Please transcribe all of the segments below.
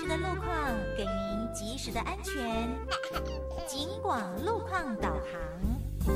的路况，给您及时的安全。警广路况导航。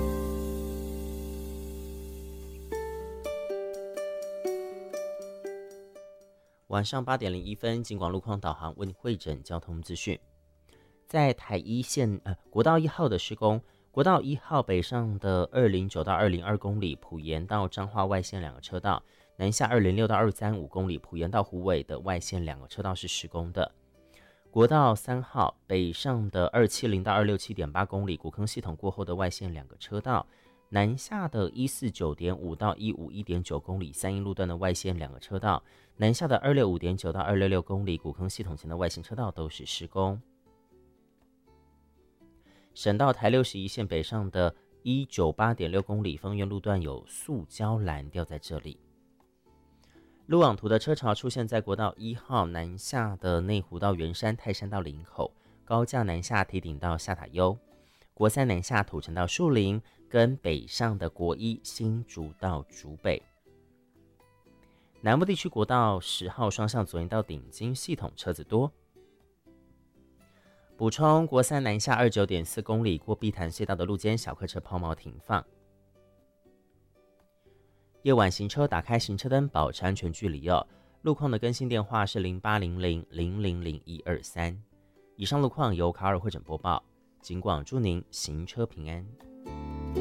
晚上8点01分，警广路况导航为你汇整交通资讯。在台一线国道1号的施工，国道1号北上的209到202公里，埔盐到彰化外线2个车道，南下206到235公里，埔盐到虎尾的外线2个车道是施工的。国道3号北上的270到267.8公里，古坑系统过后的外线2个车道，南下的149.5到151.9公里，三义路段的外线2个车道，南下的265.9到266公里，古坑系统前的外线车道都是施工。省道台61线北上的198.6公里，丰原路段有塑胶栏掉在这里。路网图的车潮出现在国道1号南下的内湖到圆山、泰山到林口，高架南下堤顶到下塔悠，国3南下土城到树林，跟北上的国1新竹到竹北。南部地区国道10号双向左营到顶金系统车子多。补充，国3南下29.4公里，过碧潭隧道的路肩小客车抛锚停放。夜晚行车打开行车灯，保持安全距离哦。路况的更新电话是0800000123。以上路况由卡尔汇整播报，警广祝您行车平安。